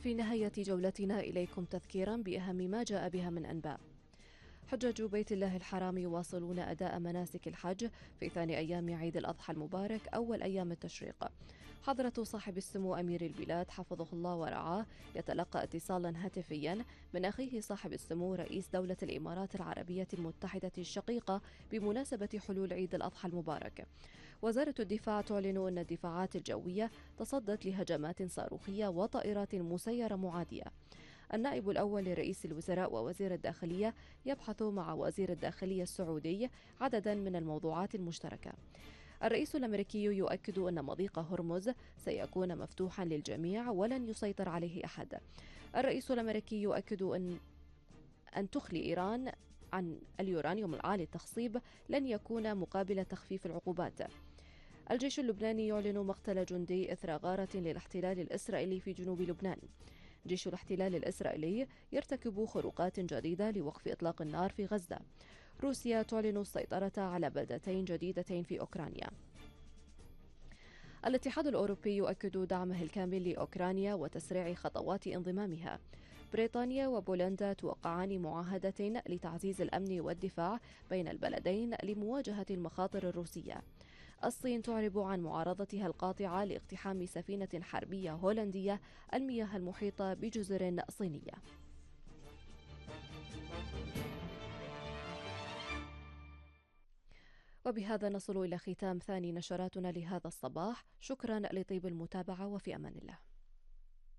في نهاية جولتنا إليكم تذكيرا بأهم ما جاء بها من أنباء. حجاج بيت الله الحرام يواصلون أداء مناسك الحج في ثاني أيام عيد الأضحى المبارك أول أيام التشريق. حضرة صاحب السمو أمير البلاد حفظه الله ورعاه يتلقى اتصالا هاتفيا من أخيه صاحب السمو رئيس دولة الإمارات العربية المتحدة الشقيقة بمناسبة حلول عيد الأضحى المبارك. وزارة الدفاع تعلن أن الدفاعات الجوية تصدت لهجمات صاروخية وطائرات مسيرة معادية. النائب الأول لرئيس الوزراء ووزير الداخلية يبحث مع وزير الداخلية السعودي عددا من الموضوعات المشتركة. الرئيس الأمريكي يؤكد أن مضيق هرمز سيكون مفتوحا للجميع ولن يسيطر عليه أحد. الرئيس الأمريكي يؤكد أن تخلي إيران عن اليورانيوم العالي التخصيب لن يكون مقابل تخفيف العقوبات. الجيش اللبناني يعلن مقتل جندي إثر غارة للاحتلال الإسرائيلي في جنوب لبنان. جيش الاحتلال الإسرائيلي يرتكب خروقات جديدة لوقف إطلاق النار في غزة. روسيا تعلن السيطرة على بلدتين جديدتين في أوكرانيا. الاتحاد الأوروبي يؤكد دعمه الكامل لأوكرانيا وتسريع خطوات انضمامها. بريطانيا وبولندا توقعان معاهدة لتعزيز الأمن والدفاع بين البلدين لمواجهة المخاطر الروسية. الصين تعرب عن معارضتها القاطعة لاقتحام سفينة حربية هولندية المياه المحيطة بجزر صينية. وبهذا نصل إلى ختام ثاني نشراتنا لهذا الصباح. شكرا لطيب المتابعة وفي أمان الله.